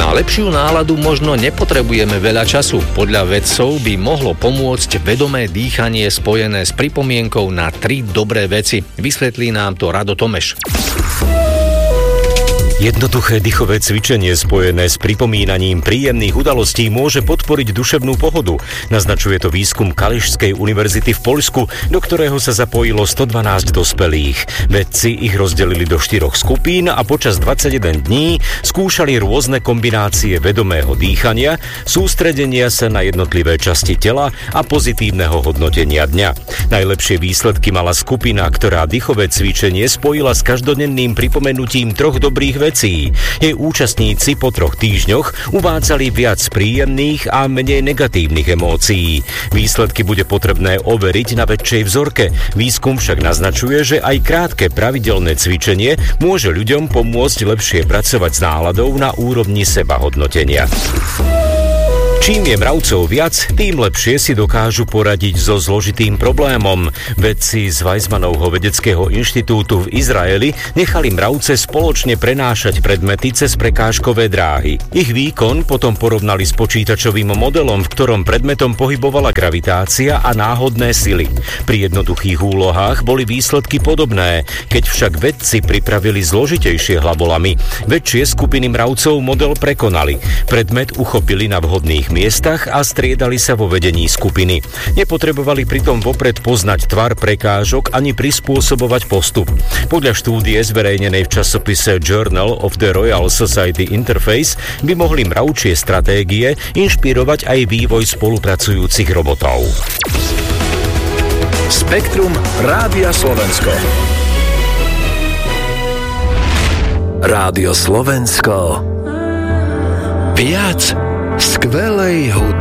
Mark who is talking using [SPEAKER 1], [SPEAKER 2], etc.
[SPEAKER 1] Na lepšiu náladu možno nepotrebujeme veľa času. Podľa vedcov by mohlo pomôcť vedomé dýchanie spojené s pripomienkou na 3 dobré veci. Vysvetlí nám to Rado Tomeš.
[SPEAKER 2] Jednoduché dýchové cvičenie spojené s pripomínaním príjemných udalostí môže podporiť duševnú pohodu. Naznačuje to výskum Kališskej univerzity v Poľsku, do ktorého sa zapojilo 112 dospelých. Vedci ich rozdelili do 4 skupín a počas 21 dní skúšali rôzne kombinácie vedomého dýchania, sústredenia sa na jednotlivé časti tela a pozitívneho hodnotenia dňa. Najlepšie výsledky mala skupina, ktorá dýchové cvičenie spojila s každodenným pripomenutím 3 dobrých vecí. Jej účastníci po 3 týždňoch uvádzali viac príjemných a menej negatívnych emócií. Výsledky bude potrebné overiť na väčšej vzorke. Výskum však naznačuje, že aj krátke pravidelné cvičenie môže ľuďom pomôcť lepšie pracovať s náladou na úrovni sebahodnotenia. Čím je mravcov viac, tým lepšie si dokážu poradiť so zložitým problémom. Vedci z Weizmannovho vedeckého inštitútu v Izraeli nechali mravce spoločne prenášať predmety cez prekážkové dráhy. Ich výkon potom porovnali s počítačovým modelom, v ktorom predmetom pohybovala gravitácia a náhodné sily. Pri jednoduchých úlohách boli výsledky podobné, keď však vedci pripravili zložitejšie hlavolamy. Väčšie skupiny mravcov model prekonali. Predmet uchopili na vhodných miestach a striedali sa vo vedení skupiny. Nepotrebovali pritom vopred poznať tvar prekážok ani prispôsobovať postup. Podľa štúdie zverejnenej v časopise Journal of the Royal Society Interface by mohli mravčie stratégie inšpirovať aj vývoj spolupracujúcich robotov.
[SPEAKER 3] Spektrum Rádia Slovensko. Rádio Slovensko. Viac skvelej hudby.